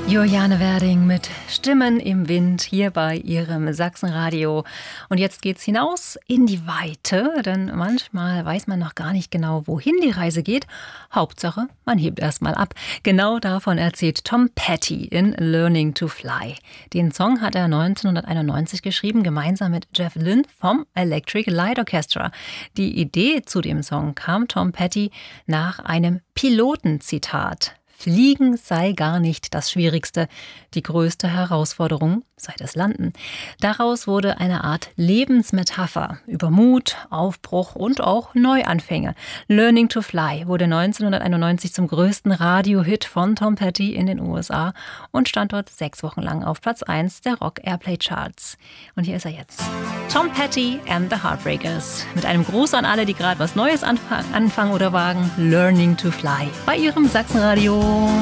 Juliane Werding mit Stimmen im Wind hier bei ihrem Sachsenradio. Und jetzt geht's hinaus in die Weite, denn manchmal weiß man noch gar nicht genau, wohin die Reise geht. Hauptsache, man hebt erstmal ab. Genau davon erzählt Tom Petty in Learning to Fly. Den Song hat er 1991 geschrieben, gemeinsam mit Jeff Lynne vom Electric Light Orchestra. Die Idee zu dem Song kam Tom Petty nach einem Pilotenzitat. Fliegen sei gar nicht das Schwierigste. Die größte Herausforderung sei das Landen. Daraus wurde eine Art Lebensmetapher über Mut, Aufbruch und auch Neuanfänge. Learning to Fly wurde 1991 zum größten Radiohit von Tom Petty in den USA und stand dort 6 Wochen lang auf Platz 1 der Rock Airplay Charts. Und hier ist er jetzt. Tom Petty and the Heartbreakers. Mit einem Gruß an alle, die gerade was Neues anfangen oder wagen. Learning to Fly bei ihrem Sachsenradio.